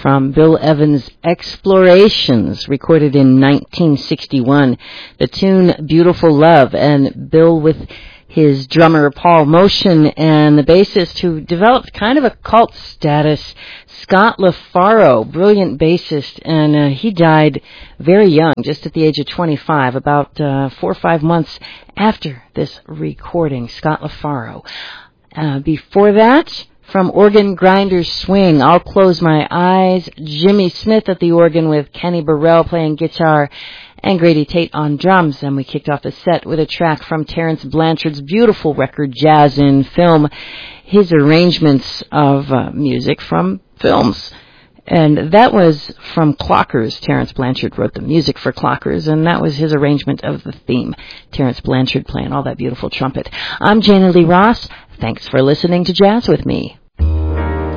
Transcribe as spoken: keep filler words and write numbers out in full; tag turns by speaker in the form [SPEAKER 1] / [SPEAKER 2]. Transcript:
[SPEAKER 1] from Bill Evans' Explorations, recorded in nineteen sixty-one. The tune Beautiful Love, and Bill with his drummer Paul Motion and the bassist who developed kind of a cult status, Scott LaFaro, brilliant bassist, and uh, he died very young, just at the age of twenty-five, about uh, four or five months after this recording, Scott LaFaro. Uh, before that, from Organ Grinders Swing, I'll Close My Eyes, Jimmy Smith at the organ with Kenny Burrell playing guitar, and Grady Tate on drums. And we kicked off the set with a track from Terence Blanchard's beautiful record, Jazz in Film, his arrangements of uh, music from films. And that was from Clockers. Terence Blanchard wrote the music for Clockers, and that was his arrangement of the theme. Terence Blanchard playing all that beautiful trumpet. I'm Jana Lee Ross. Thanks for listening to Jazz with Me.